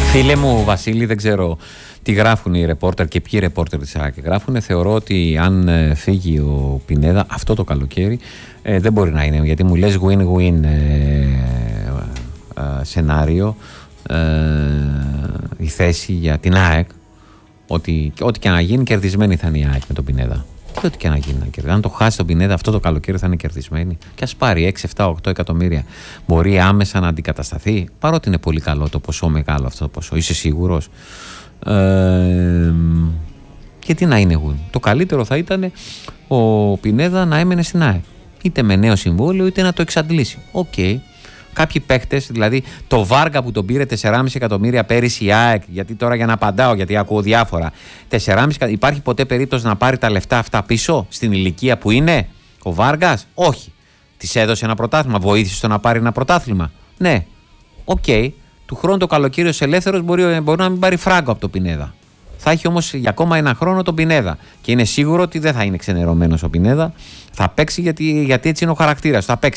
Φίλε μου Βασίλη, δεν ξέρω τι γράφουν οι ρεπόρτερ και ποιοι ρεπόρτερ της ΑΕΚ γράφουν. Θεωρώ ότι αν φύγει ο Πινέδα αυτό το καλοκαίρι, δεν μπορεί να είναι, γιατί μου λες win-win σενάριο η θέση για την ΑΕΚ, ότι ό,τι και να γίνει κερδισμένη θα είναι η ΑΕΚ με τον Πινέδα. Και ό,τι και να γίνει να κερδίσει. Αν το χάσει τον Πινέδα αυτό το καλοκαίρι θα είναι κερδισμένη. Και ας πάρει 6, 7, 8 εκατομμύρια. Μπορεί άμεσα να αντικατασταθεί. Παρότι είναι πολύ καλό το ποσό, μεγάλο αυτό το ποσό. Είσαι σίγουρος? Και τι να είναι εγώ. Το καλύτερο θα ήταν ο Πινέδα να έμενε στην ΑΕΚ. Είτε με νέο συμβόλαιο είτε να το εξαντλήσει. Οκ. Κάποιοι παίχτες, δηλαδή το Βάργα που τον πήρε 4,5 εκατομμύρια πέρυσι η ΑΕΚ, γιατί τώρα για να απαντάω, γιατί ακούω διάφορα. 4,5, υπάρχει ποτέ περίπτωση να πάρει τα λεφτά αυτά πίσω στην ηλικία που είναι ο Βάργας? Όχι. Της έδωσε ένα πρωτάθλημα, βοήθησε το να πάρει ένα πρωτάθλημα? Ναι. Οκ. Του χρόνου το καλοκαίρι ως ελεύθερος μπορεί να μην πάρει φράγκο από το Πινέδα. Θα έχει όμως για ακόμα ένα χρόνο τον Πινέδα. Και είναι σίγουρο ότι δεν θα είναι ξενερωμένος ο Πινέδα. Θα παίξει γιατί έτσι είναι ο χαρακτήρας. Θα παίξει.